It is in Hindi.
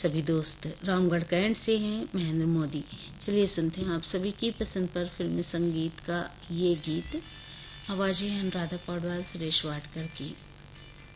सभी दोस्त रामगढ़ कैंट से हैं महेंद्र मोदी। चलिए सुनते हैं आप सभी की पसंद पर फिल्मी संगीत का ये गीत। आवाज़ें हैं अनुराधा पौडवाल, सुरेश वाडकर की।